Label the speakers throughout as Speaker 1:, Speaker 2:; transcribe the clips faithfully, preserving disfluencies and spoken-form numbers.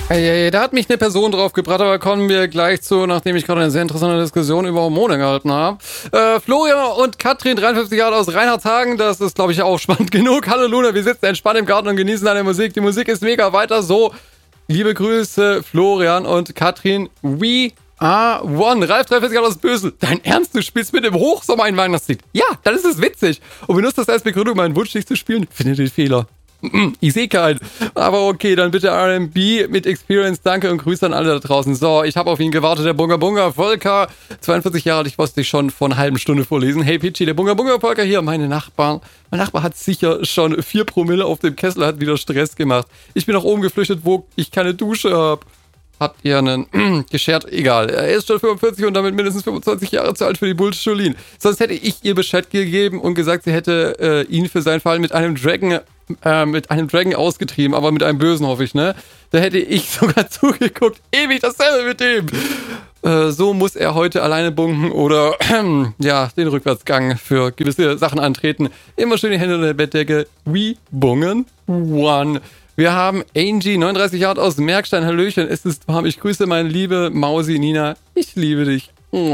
Speaker 1: Hey, hey, da hat mich eine Person drauf gebracht, aber kommen wir gleich zu, nachdem ich gerade eine sehr interessante Diskussion über Hormone gehalten habe. Äh, Florian und Katrin, dreiundfünfzig Jahre aus Reinhardshagen, das ist, glaube ich, auch spannend genug. Hallo Luna, wir sitzen entspannt im Garten und genießen deine Musik. Die Musik ist mega, weiter so. Liebe Grüße, Florian und Katrin. We are one. Ralf, dreiundvierzig Jahre aus Bösel. Dein Ernst, du spielst mit dem Hochsommer ein Weihnachtslied? Ja, dann ist es witzig. Und benutzt das als Begründung, meinen Wunsch nicht zu spielen? Finde den Fehler. Ich sehe keinen. Aber okay, dann bitte R and B mit Experience. Danke und Grüße an alle da draußen. So, ich habe auf ihn gewartet. Der Bunga Bunga Volker, zweiundvierzig Jahre alt. Ich musste dich schon vor einer halben Stunde vorlesen. Hey Pitchy, der Bunga Bunga Volker hier. Meine Nachbarn. Mein Nachbar hat sicher schon vier Promille auf dem Kessel, hat wieder Stress gemacht. Ich bin nach oben geflüchtet, wo ich keine Dusche habe. Habt ihr einen geschert? Egal. Er ist schon fünfundvierzig und damit mindestens fünfundzwanzig Jahre zu alt für die Bullshit-Jolien. Sonst hätte ich ihr Bescheid gegeben und gesagt, sie hätte äh, ihn für seinen Fall mit einem Dragon äh, mit einem Dragon ausgetrieben, aber mit einem Bösen, hoffe ich, ne? Da hätte ich sogar zugeguckt. Ewig dasselbe mit dem. Äh, so muss er heute alleine bunken oder äh, ja, den Rückwärtsgang für gewisse Sachen antreten. Immer schön die Hände unter der Bettdecke. We bungen one. Wir haben Angie, neununddreißig Jahre aus Merkstein. Hallöchen, es ist warm. Ich grüße meine liebe Mausi Nina. Ich liebe dich.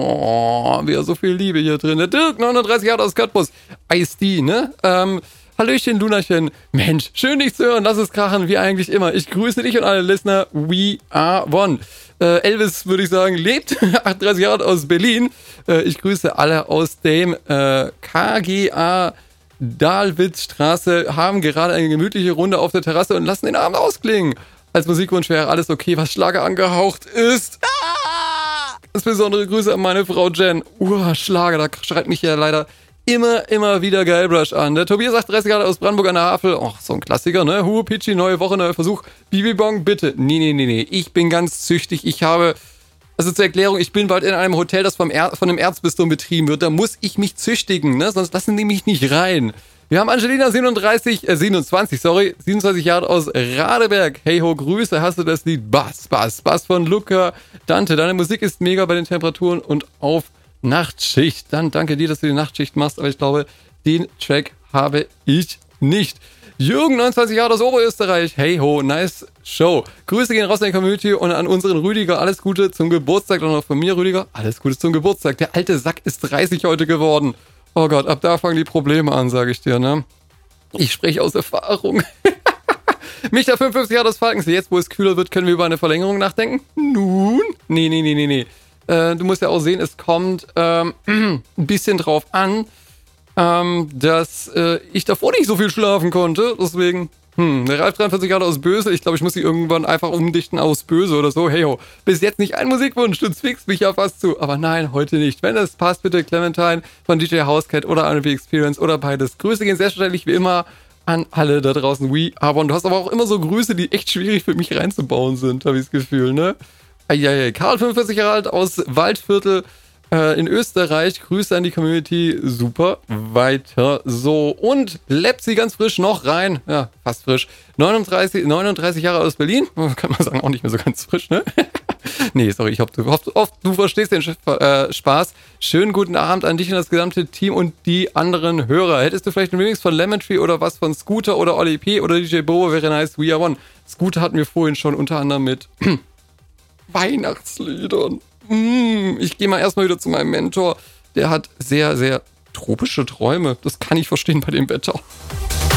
Speaker 1: Oh, wieder so viel Liebe hier drin. Der Dirk, neununddreißig Jahre aus Cottbus. Ice-D, ne? Ähm, Hallöchen, Lunachen. Mensch, schön dich zu hören. Lass es krachen, wie eigentlich immer. Ich grüße dich und alle Listener. We are one. Äh, Elvis, würde ich sagen, lebt. achtunddreißig Jahre aus Berlin. Äh, ich grüße alle aus dem äh, K G A Dahlwitzstraße, haben gerade eine gemütliche Runde auf der Terrasse und lassen den Abend ausklingen. Als Musikwunsch wäre alles okay, was Schlager angehaucht ist. Ah! Insbesondere Grüße an meine Frau Jen. Uah, Schlager, da schreit mich ja leider immer, immer wieder Guybrush an. Der Tobias, achtunddreißig Jahre aus Brandenburg an der Havel. Och, so ein Klassiker, ne? Hu, Pitchy, neue Woche, neuer Versuch. Bibibong, bitte. Nee, nee, nee, nee. Ich bin ganz züchtig. Ich habe... Also zur Erklärung, ich bin bald in einem Hotel, das vom er- von einem Erzbistum betrieben wird. Da muss ich mich züchtigen, ne? Sonst lassen die mich nicht rein. Wir haben Angelina, siebenunddreißig, äh, siebenundzwanzig, sorry, siebenundzwanzig Jahre aus Radeberg. Hey ho, Grüße, hast du das Lied Bass, Bass, Bass von Luca Dante. Deine Musik ist mega bei den Temperaturen und auf Nachtschicht. Dann danke dir, dass du die Nachtschicht machst, aber ich glaube, den Track habe ich nicht. Jürgen, neunundzwanzig Jahre aus Oberösterreich. Hey ho, nice Show. Grüße gehen raus in die Community und an unseren Rüdiger. Alles Gute zum Geburtstag. Und auch von mir, Rüdiger, alles Gute zum Geburtstag. Der alte Sack ist dreißig heute geworden. Oh Gott, ab da fangen die Probleme an, sage ich dir, ne? Ich spreche aus Erfahrung. Micha, fünfundfünfzig Jahre aus Falkensee. Jetzt, wo es kühler wird, können wir über eine Verlängerung nachdenken? Nun? Nee, nee, nee, nee, nee. Äh, du musst ja auch sehen, es kommt ähm, ein bisschen drauf an, Ähm, dass äh, ich davor nicht so viel schlafen konnte. Deswegen, hm, der Ralf, dreiundvierzig Jahre aus Böse. Ich glaube, ich muss sie irgendwann einfach umdichten aus Böse oder so. Hey ho, bis jetzt nicht ein Musikwunsch. Du zwingst mich ja fast zu. Aber nein, heute nicht. Wenn es passt, bitte Clementine von D J Housecat oder R and B Experience oder beides. Grüße gehen selbstverständlich wie immer an alle da draußen. We are one. Du hast aber auch immer so Grüße, die echt schwierig für mich reinzubauen sind, habe ich das Gefühl, ne? Eieiei. Karl, fünfundvierzig Jahre alt aus Waldviertel. In Österreich, Grüße an die Community, super, weiter so. Und Lepsi ganz frisch noch rein, ja, fast frisch, neununddreißig, neununddreißig Jahre aus Berlin, kann man sagen, auch nicht mehr so ganz frisch, ne? Nee, sorry, ich hoffe, du, hoff, hoff, du verstehst den äh, Spaß. Schönen guten Abend an dich und das gesamte Team und die anderen Hörer. Hättest du vielleicht einen Remix von Lemon Tree oder was von Scooter oder Oli P oder D J Bobo, wäre nice, we are one. Scooter hatten wir vorhin schon unter anderem mit Weihnachtsliedern. Ich gehe mal erstmal wieder zu meinem Mentor. Der hat sehr, sehr tropische Träume. Das kann ich verstehen bei dem Wetter.